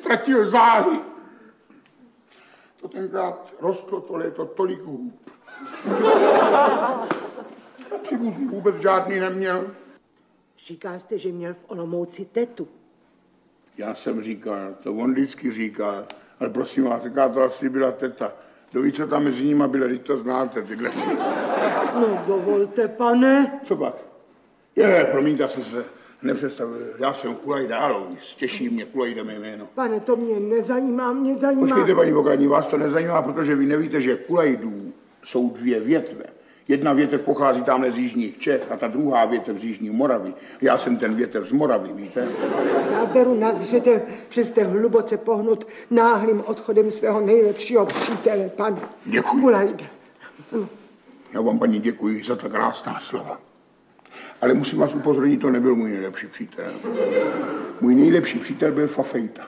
ztratil záhy. To tenkrát rostlo to léto tolik hůb. Příbuzný vůbec žádný neměl. Říkal jste, že měl v Olomouci tetu. Já jsem říkal, to on vždycky říká, ale prosím vás, říká, to asi byla teta. Kdo ví, co tam mezi nimi bylo, když to znáte, tyhle. No, dovolte, pane. Co pak? Promiňte, já jsem se nepředstavil. Já jsem Kulajda Alois, těší mě Kulajda mé jméno. Pane, to mě nezajímá, Počkejte, paní Pokladní, vás to nezajímá, protože vy nevíte, že Kulajdů jsou dvě větve. Jedna větev pochází tamhle z jižních Čech a ta druhá větev z jižní Moravy. Já jsem ten větev z Moravy, víte? Já beru na zřetel, že jste hluboce pohnut náhlým odchodem svého nejlepšího přítele, pane. Děkuji. Kulajda. Já vám, paní, děkuji za ta krásná slova. Ale musím vás upozornit, to nebyl můj nejlepší přítel. Můj nejlepší přítel byl Fafejta.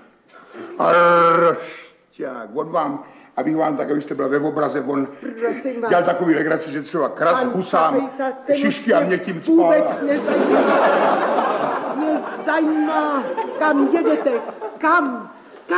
Od vám, abych vám tak, abyste byla ve obraze, on dělal takový legraci, že třeba krat, husám, šišky a měkkým cpál. Vůbec nezajímá. Mě zajímá, kam jedete. Kam?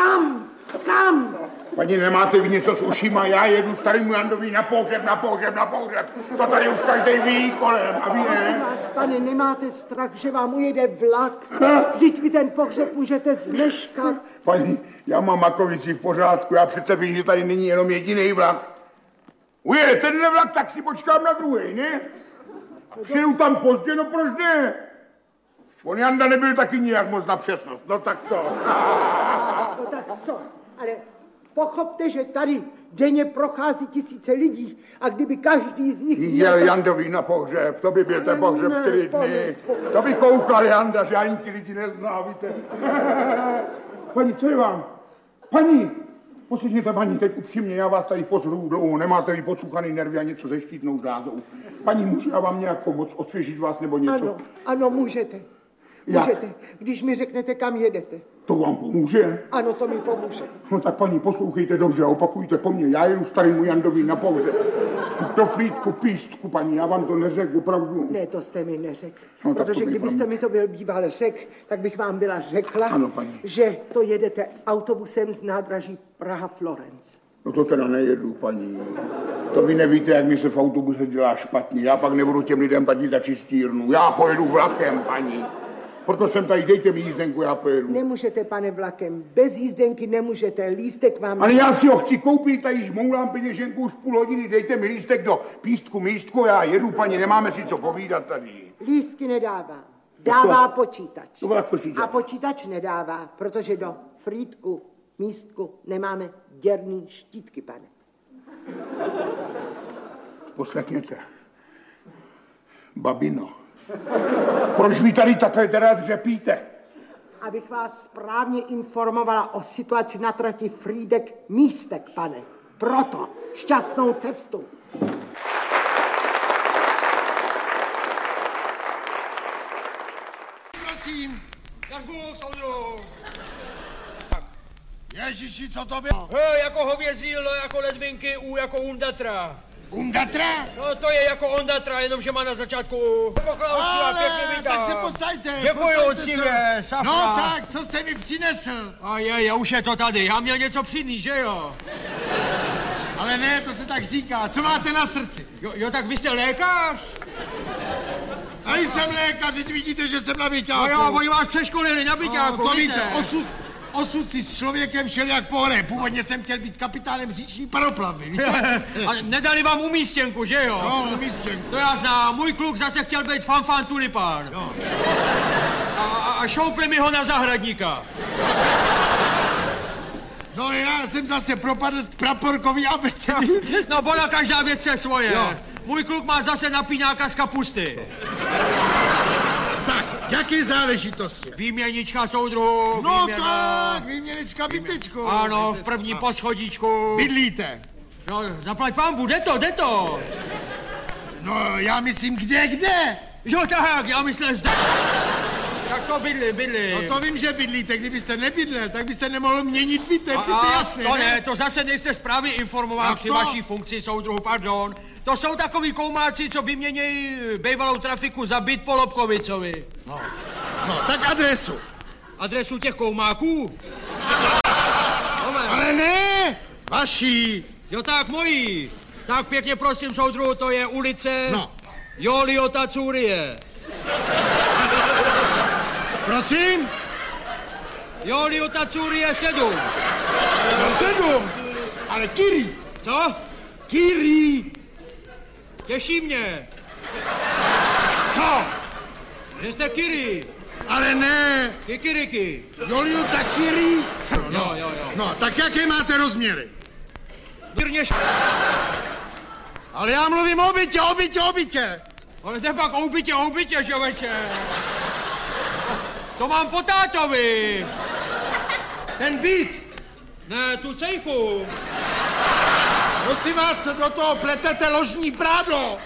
Paní, nemáte vy něco s ušima? Já jedu starýmu Jandovi na pohřeb. To tady už každej ví kolem, a vy ne? Prosím vás, pane, nemáte strach, že vám ujede vlak? Vždyť vy ten pohřeb můžete zmeškat. Paní, já mám makovici v pořádku, já přece vím, že tady není jenom jediný vlak. Ujede tenhle vlak, tak si počkám na druhý, ne? A přijedu tam pozdě, no proč ne? On Janda nebyl taky nijak moc na přesnost, no tak co? No tak co? Ale pochopte, že tady denně prochází tisíce lidí a kdyby každý z nich... Jel Jandovi na pohřeb, to by byl ten pohřeb 4 dny. To by koukal Janda, že ani ty lidi nezná, víte. Paní, co je vám? Paní, poslechněte, paní, teď upřímně, já vás tady pozoruju dlouho, nemáte vy podsuchaný nervy a něco se štítnou žlázou. Paní, můžu já vám nějak pomoct, osvěžit vás nebo něco? Ano, můžete. Můžete, když mi řeknete, kam jedete. To vám pomůže? Ano, to mi pomůže. No tak paní, poslouchejte dobře a opakujte po mně. Já jedu starýmu Jandovi na pohřeb. Do Frýdku Pístku, paní, já vám to neřekl, opravdu. Ne, to jste mi neřekl. No, protože kdybyste mi to byl býval řekl, tak bych vám byla řekla, ano, paní, že to jedete autobusem z nádraží Praha-Florence. No to teda nejedu, paní. To vy nevíte, jak mi se v autobuse dělá špatně. Já pak nebudu těm lidem platit za čistírnu. Já pojedu vlakem, paní. Proto jsem tady, dejte mi jízdenku, já pojedu. Nemůžete, pane, vlakem. Bez jízdenky nemůžete. Lístek vám... Ale já si ho chci koupit, tady žmoulám peněženku už půl hodiny. Dejte mi lístek do Pístku místku, já jedu, paní, nemáme si co povídat tady. Lístky nedává. Dává počítač. To byla počítač. A počítač nedává, protože do Frýdku místku nemáme děrný štítky, pane. Poslechněte. Babino. Proč vy tady takhle teda dřepíte? Abych vás správně informovala o situaci na trati Frýdek místek, pane. Proto šťastnou cestu. Prosím. Ježiši, co to bylo? Jako hovězíl, jako ledvinky, jako Undatra. Undatra? No to je jako Ondatra, jenomže má na začátku Ale, tak se posaďte. Děkuju, cívě, safra. No tak, co jste mi přinesl? A už je to tady, já měl něco přinést, že jo? Ale ne, to se tak říká, co máte na srdci? Jo, tak vy jste lékař? A jsem lékař, teď vidíte, že jsem na byťáku. No jo, oni vás přeškolili na byťáku, to víte, osud si s člověkem šel jak po hře. Původně jsem chtěl být kapitánem říční paroplavy. A nedali vám umístěnku, že jo? No, umístěnku. To já znám, můj kluk zase chtěl být fanfán tulipán. No. A šoupli mi ho na zahradníka. No já jsem zase propadl praporkový abecedy. No ona každá věc je svoje. Jo. Můj kluk má zase napíňáka z kapusty. Tak, jaké záležitosti? Výměnička soudruhu. No tak, výměnička bytečku. Ano, v prvním poschodíčku. Bydlíte? No, zaplať pánbu, jde to. No, já myslím, kde? Jo, tak, já myslím zde. Tak to bydli. No to vím, že bydlíte. Kdybyste nebydlel, tak byste nemohl měnit bytem, přece jasně, to ne? To zase nejste správně informován při vaší funkci, soudruhu, pardon. To jsou takový koumáci, co vyměnějí bývalou trafiku za byt po Lobkovicovi. No, tak adresu. Adresu těch koumáků? vaší. Jo tak mojí. Tak pěkně prosím, soudruhu, to je ulice Joliota Curie. Prosím? Joliota Curie 7. No 7, ale Kiri. Co? Kiri. Těší mě. Co? Že jste Kiri. Ale ne. Kikiriky. Joliota Kiri. Jo. No, tak jaké máte rozměry? Mírně Ale já mluvím o bytě. Ale to je pak o bytě, člověče. To mám po tátovi. Ten byt. Ne, tu cejchu. Prosím vás, do toho pletete ložní prádlo.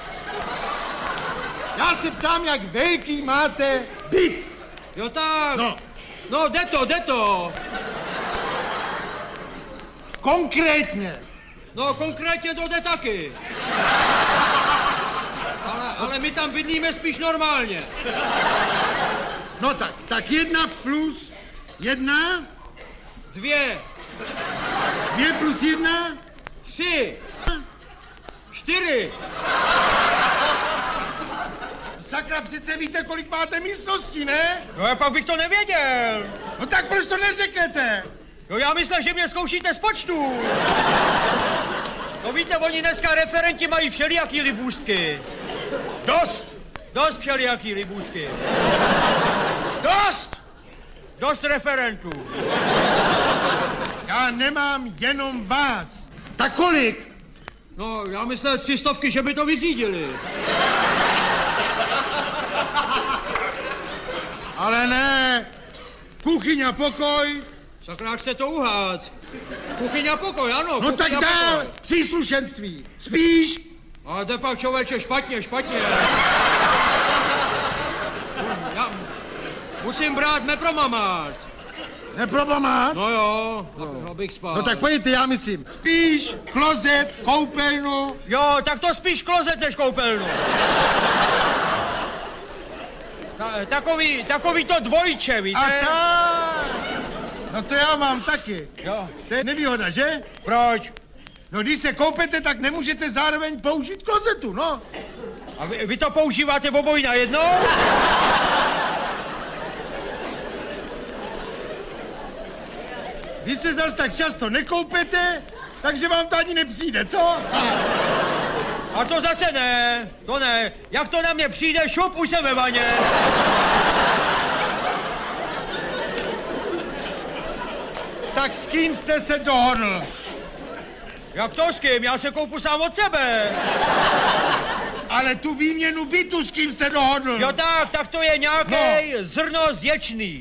Já se ptám, jak velký máte byt. Jo tak. No, jde to. Konkrétně. No, konkrétně to jde taky. Ale my tam bydlíme spíš normálně. No tak 1 plus 1. 2. 2 plus 1. 3. 4. Sakra, přece víte, kolik máte místností, ne? No, pak bych to nevěděl. No tak proč to neřeknete? No, já myslel, že mě zkoušíte z počtu. No víte, oni dneska referenti mají všelijaký libůstky. Dost všelijaký libůstky. Dost referentů. Já nemám jenom vás. Tak kolik? No, já myslel 300, že by to vyřídili. Ale ne. Kuchyň a pokoj. Sakra, chce to uhát. Kuchyň a pokoj, ano. No tak dál. Příslušenství. Spíš? Ale to pak, člověče, špatně. Já musím brát nepromamát. Neprobamát? No jo, abych spal. No tak pojďte, já myslím. Spíš, klozet, koupelnu. Jo, tak to spíš klozet než koupelnu. Takový to dvojče, víte? A tak. No to já mám taky. Jo. To je nevýhoda, že? Proč? No když se koupete, tak nemůžete zároveň použít klozetu, no. A vy to používáte obojí najednou? Vy se zas tak často nekoupete, takže vám to ani nepřijde, co? A to zase ne, to ne. Jak to na mě přijde, šup, už jsem ve vaně. Tak s kým jste se dohodl? Jak to s kým? Já se koupu sám od sebe. Ale tu výměnu bytu s kým jste dohodl? Jo tak to je nějaký zrno zječný.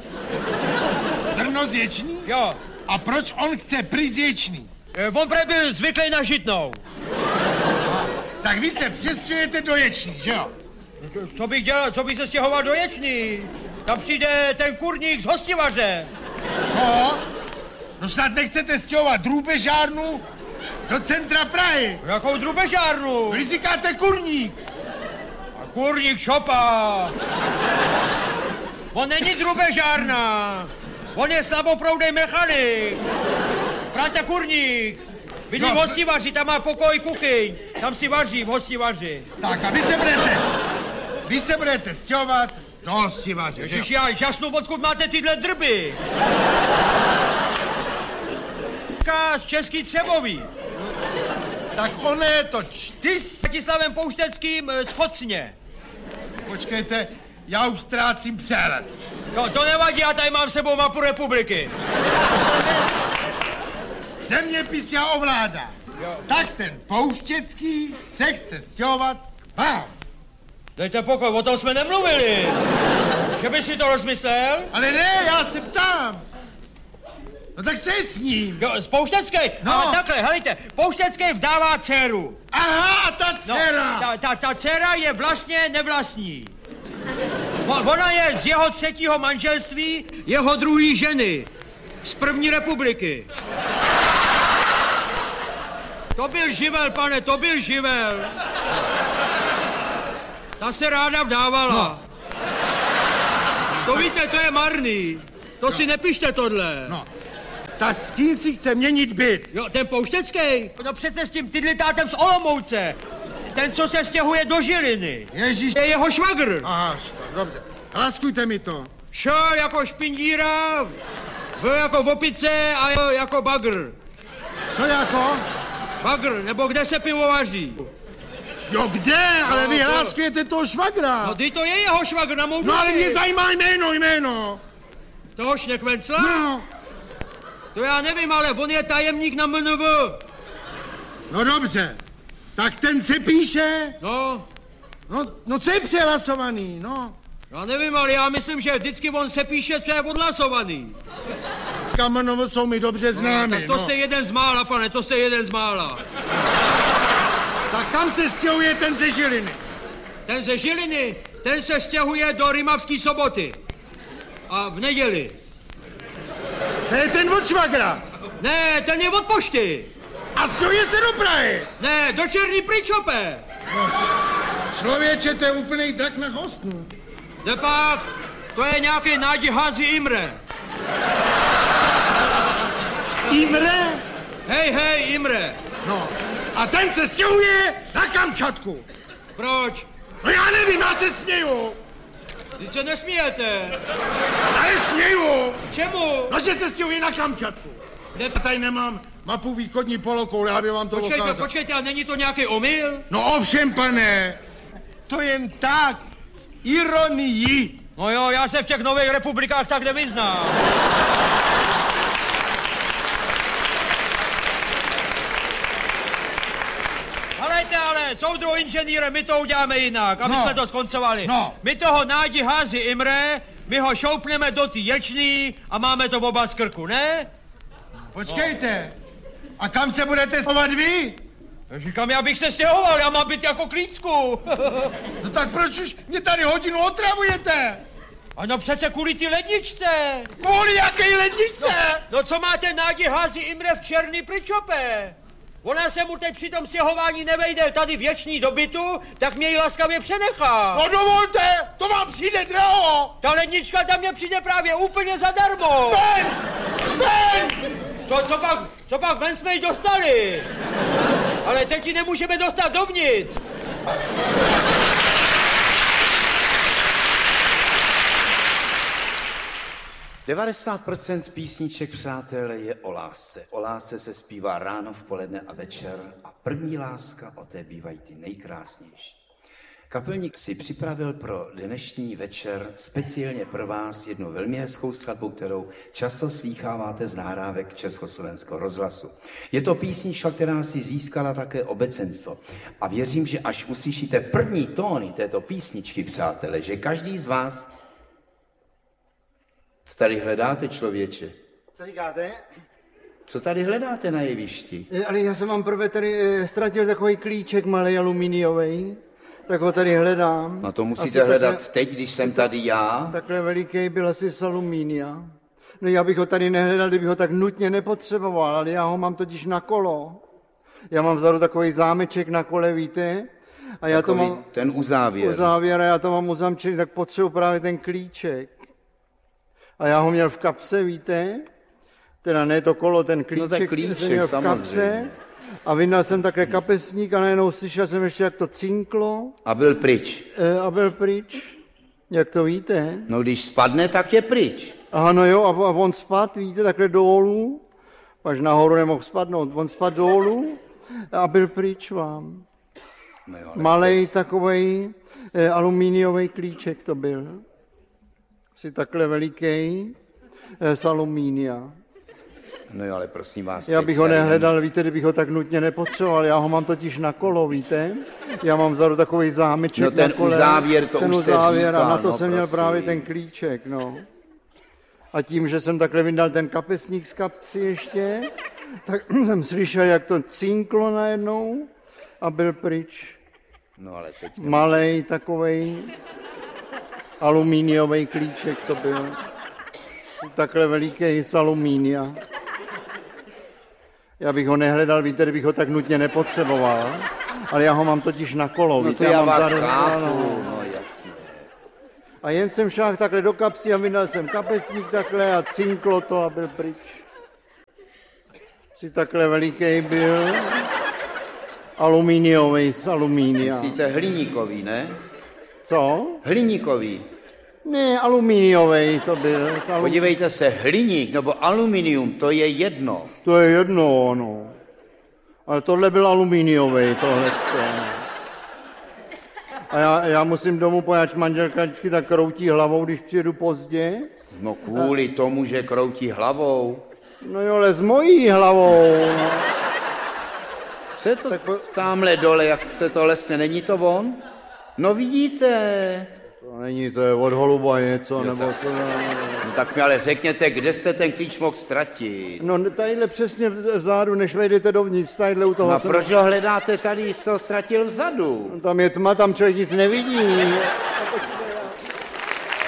Zrno zječný? Jo. A proč on chce prý zječný? On byl zvyklý na žitnou. Tak vy se přestěhujete do Ječný, že jo? Co bych dělal, co bych se stěhoval do Ječný? Tam přijde ten kurník z Hostivaře. Co? No snad nechcete stěhovat drůbežárnu do centra Prahy. Jakou drubežárnu? Když říkáte kurník. A kurník šopa. On není drubežárna. On je slaboproudej mechanik. Franta Kurník. Bydlí v Hostivaři, tam má pokoj, kuchyň. Tam si vaří v Hostivaři. Tak a vy se budete stěhovat do Hostivaře, že jo? Ježiš, já žasnu, odkud máte tyhle drby. Z Český Třebový. Tak ono je to čtys. Bratislavem Poušteckým z Chocně. Počkejte, já už ztrácím přehled. To nevadí, já tady mám s sebou mapu republiky. Zeměpis já ovládám. Tak ten Pouštěcký se chce stěhovat k vám. Dejte pokoj, o tom jsme nemluvili. Že by si to rozmyslel? Ale ne, já se ptám. No tak co je s ním? Jo, z Pouštěcký? No. Ale takhle, helejte, Pouštěcký vdává dceru. Aha, a ta dcera. No, ta dcera je vlastně nevlastní. Ona je z jeho třetího manželství, jeho druhý ženy. Z první republiky. To byl živel, pane, to byl živel. Ta se ráda vdávala. No. To víte, to je marný. To si nepište tohle. No. Tak s kým si chce měnit byt? Jo, ten Pouštecký? No přece s tím tydlitátem z Olomouce. Ten, co se stěhuje do Žiliny. Ježíš. Je jeho švagr. Aha, dobře. Laskujte mi to. Š jako špindíra, V jako opice a J jako bagr. Co jako? Bagr, nebo kde se pivo vaří? Jo, kde? Ale vy hláskujete toho švagra. No, ty to je jeho švagr na mou No, ale mě zajímá jméno. Toho Šnekvencla? No. To já nevím, ale on je tajemník na MNV. No dobře. Tak ten se píše? No co je přehlasovaný, no? Já nevím, ale já myslím, že vždycky on se píše, co je odhlasovaný. Kamenovo jsou mi dobře známy, tak to jste jeden z mála, pane, to jste jeden z mála. Tak kam se stěhuje ten ze Žiliny? Ten ze Žiliny, ten se stěhuje do Rimavské Soboty. A v neděli. To je ten od švagra. Ne, ten je od pošty. A stěhuje se do Prahy. Ne, do Černý Pričope. No, člověče, to je úplnej drak na hostnu. Nepak, to je nějaký Nádi Hazi Imre. Imre? Hej, Imre. No, a ten se stěhuje na Kamčatku. Proč? No já nevím, já se směju. Vy se nesmějete. Ale směju. Čemu? No, že se stěhuje na Kamčatku. Já tady nemám mapu východní polokoule, aby vám to ukázal. Počkejte, a není to nějaký omyl? No ovšem, pane, to jen tak, ironii. No jo, já se v těch nových republikách tak nevyznám. Ale, soudruh inženýre, my to uděláme jinak, aby jsme to skoncovali. No. My toho Nádi Hazi Imre, my ho šoupneme do té Ječný a máme to oba z krku, ne? Počkejte, a kam se budete schovat vy? Říkám, já bych se stěhoval, já mám být jako klícku. No tak proč už mě tady hodinu otravujete? Ano, přece kvůli ty ledničce. Kvůli jaké ledničce? No co máte Nádi Hazi Imre v Černý Pričope? Ona se mu teď při tom stěhování nevejde tady v Ječný do bytu, tak mě ji laskavě přenechá. No dovolte, to vám přijde draho. Ta lednička tam mě přijde právě úplně zadarmo. Ven! Co pak ven jsme ji dostali? Ale teď ji nemůžeme dostat dovnitř. – 90% písniček, přátelé, je o lásce. O lásce se zpívá ráno, v poledne a večer a první láska, o té bývají ty nejkrásnější. Kapelník si připravil pro dnešní večer speciálně pro vás jednu velmi hezkou skladbu, kterou často slýcháváte z nahrávek Československého rozhlasu. Je to písnička, která si získala také obecenstvo. A věřím, že až uslyšíte první tóny této písničky, přátelé, že každý z vás... Co tady hledáte, člověče? Co říkáte? Co tady hledáte na jevišti? Ale já jsem vám prvé tady ztratil takový klíček malej aluminiový, tak ho tady hledám. No to musíte hledat teď, když jsem tady já. Takhle veliký byl asi z alumínia. No já bych ho tady nehledal, kdybych ho tak nutně nepotřeboval, ale já ho mám totiž na kolo. Já mám vzadu takový zámeček na kole, víte? A já takový, to mám... ten uzávěr. Uzávěr a já to mám uzamčený, tak potřebuji právě ten klíček. A já ho měl v kapse, víte? Teda ne to kolo, ten klíček, no, klíček jsem měl v kapse. A vyndal jsem takhle kapesník a najednou slyšel jsem ještě, jak to cinklo. A byl pryč. Jak to víte? No když spadne, tak je pryč. Aha, no jo, a on spadl, víte, takhle dolů. Až nahoru nemohl spadnout. On spadl dolů a byl pryč vám. No jo, malej takovej alumíniový klíček to byl. Asi takhle veliký z alumínia. No jo, ale prosím vás... Já bych ho nehledal, víte, kdybych ho tak nutně nepotřeboval. Já ho mám totiž na kolo, víte? Já mám vzadu takový zámeček no, ten na kole. Uzávěr, to ten už uzávěr, říkal, a na to no, jsem měl právě ten klíček, no. A tím, že jsem takhle vyndal ten kapesník z kapsy ještě, tak jsem slyšel, jak to cinklo najednou a byl pryč. No ale teď... Malej takovej alumíniový klíček to byl. Takhle veliký z alumínia. Já bych ho nehledal, víte, kdybych ho tak nutně nepotřeboval, ale já ho mám totiž na kolo, no víte. To já mám vás chápu, no jasně. A jen jsem šáhl takhle do kapsy a vydal jsem kapesník takhle a cinklo to a byl pryč. si takhle veliký byl. Alumíniový z alumínia. Myslíte hliníkový, ne? Co? Hliníkový. Ne, alumíniový to byl. Podívejte se, hliník nebo aluminium, to je jedno. To je jedno, no. Ale tohle byl alumíniový, tohle. A já musím domů, poněvadž manželka vždycky tak kroutí hlavou, když přijedu pozdě. No kvůli tomu, že kroutí hlavou. No jo, ale s mojí hlavou. Co je to tamhle dole, jak se to lesne, není to on? No vidíte. To není, to je od holuba něco, nebo co? No, tak mi ale řekněte, kde jste ten klíč mohl ztratit? No tadyhle přesně vzadu, než vejdete dovnitř, tadyhle u toho. No a proč ho hledáte tady, jsi ho ztratil vzadu? Tam je tma, tam člověk nic nevidí.